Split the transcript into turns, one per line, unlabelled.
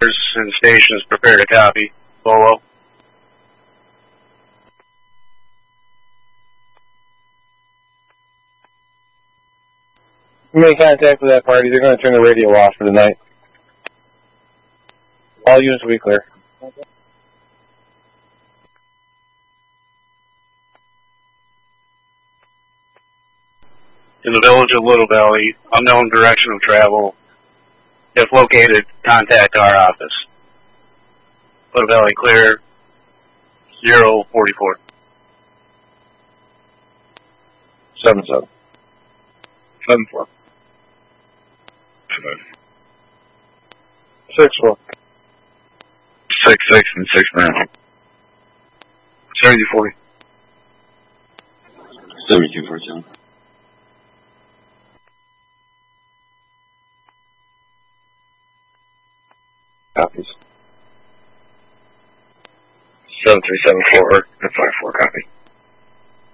and stations prepare to copy. Bolo.
You made contact with that party. They're going to turn the radio off for the night. All units will be clear.
In the village of Little Valley, unknown direction of travel. If located, contact our office. Little Valley clear, 044.
77.
74.
64.
66 and 69. 7040.
7247.
Copies.
7374 and 54 copy.